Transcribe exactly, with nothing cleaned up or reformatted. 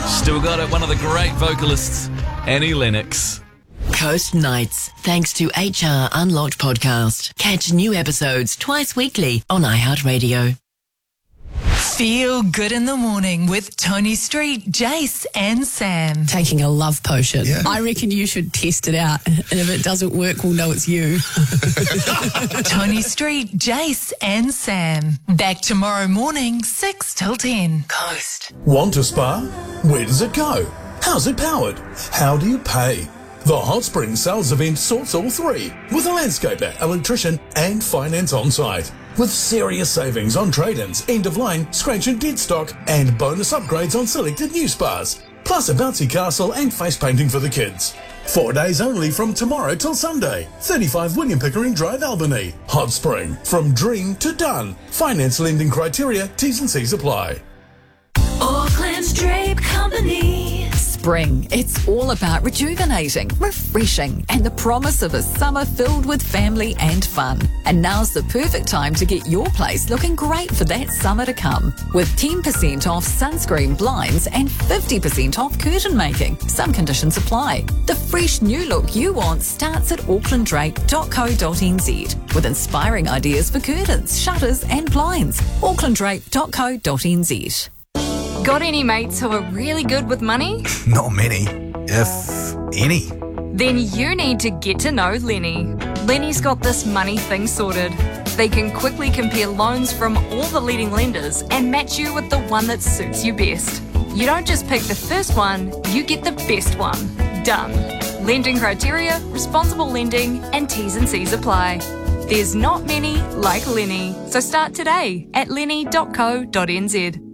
Still got it, one of the great vocalists, Annie Lennox. Coast Nights, thanks to H R Unlocked podcast. Catch new episodes twice weekly on iHeartRadio. Feel good in the morning with Tony Street, Jace and Sam. Taking a love potion. Yeah. I reckon you should test it out, and if it doesn't work, we'll know it's you. Tony Street, Jace and Sam. Back tomorrow morning, six till ten. Coast. Want a spa? Where does it go? How's it powered? How do you pay? The Hot Spring Sales Event sorts all three, with a landscaper, electrician and finance on site. With serious savings on trade-ins, end-of-line, scratch and dead stock, and bonus upgrades on selected new spas. Plus a bouncy castle and face painting for the kids. Four days only from tomorrow till Sunday. thirty-five William Pickering Drive, Albany. Hot Spring, from dream to done. Finance lending criteria, T's and C's apply. Auckland's Drape Company. Spring, it's all about rejuvenating, refreshing, and the promise of a summer filled with family and fun. And now's the perfect time to get your place looking great for that summer to come. With ten percent off sunscreen, blinds, and fifty percent off curtain making. Some conditions apply. The fresh new look you want starts at auckland drape dot co dot n z with inspiring ideas for curtains, shutters, and blinds. auckland drape dot co dot n z. Got any mates who are really good with money? Not many, if any. Then you need to get to know Lenny. Lenny's got this money thing sorted. They can quickly compare loans from all the leading lenders and match you with the one that suits you best. You don't just pick the first one, you get the best one. Done. Lending criteria, responsible lending, and T's and C's apply. There's not many like Lenny, so start today at lenny dot co dot n z.